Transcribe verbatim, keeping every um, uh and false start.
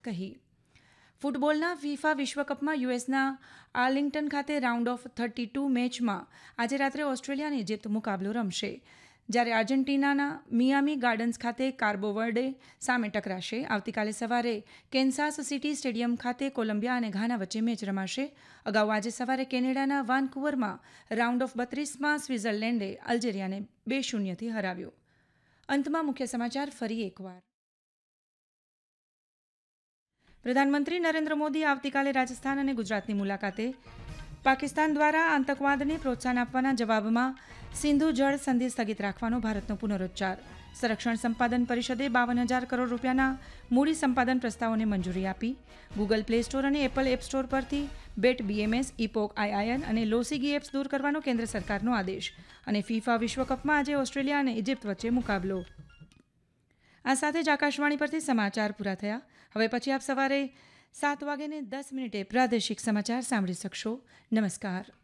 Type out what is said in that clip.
કહી. ફૂટબોલના ફિફા વિશ્વકપમાં યુએસના આર્લિંગ્ટન ખાતે રાઉન્ડ ઓફ થર્ટી ટુ મેચમાં આજે રાત્રે ઓસ્ટ્રેલિયા અને ઇજિપ્ત મુકાબલો રમશે, જ્યારે આર્જેન્ટિનાના મિયામી ગાર્ડન્સ ખાતે કાર્બો વર્ડે સામે ટકરાશે. આવતીકાલે સવારે કેન્સાસ સિટી સ્ટેડિયમ ખાતે કોલંબિયા અને ઘાના વચ્ચે મેચ રમાશે. અગાઉ આજે સવારે કેનેડાના વાનકુવરમાં રાઉન્ડ ઓફ બત્રીસમાં સ્વિટ્ઝરલેન્ડે અલ્જેરિયાને બે શૂન્યથી હરાવ્યો. અંતમાં મુખ્ય સમાચાર ફરી એકવાર. પ્રધાનમંત્રી નરેન્દ્ર મોદી આવતીકાલે રાજસ્થાન અને ગુજરાતની મુલાકાતે. પાકિસ્તાન દ્વારા આતંકવાદને પ્રોત્સાહન આપવાના જવાબમાં સિંધુ જળ સંધિ સ્થગિત રાખવાનો ભારતનો પુનરોચ્ચાર. સંરક્ષણ સંપાદન પરિષદે બાવન હજાર કરોડ રૂપિયાના મૂડી સંપાદન પ્રસ્તાવોને મંજૂરી આપી. ગૂગલ પ્લે સ્ટોર અને એપલ એપ સ્ટોર પરથી બેટ બીએમએસ, ઇપોક આઈઆઈએન અને લોસીગી એપ્સ દૂર કરવાનો કેન્દ્ર સરકારનો આદેશ. અને ફિફા વિશ્વકપમાં આજે ઓસ્ટ્રેલિયા અને ઇજિપ્ત વચ્ચે મુકાબલો. આ સાથે જ આકાશવાણી પરથી સમાચાર પૂરા થયા. હવે પછી આપ સવારે સાત વાગ્યે દસ મિનિટે પ્રાદેશિક સમાચાર સાંભળી શકશો. નમસ્કાર.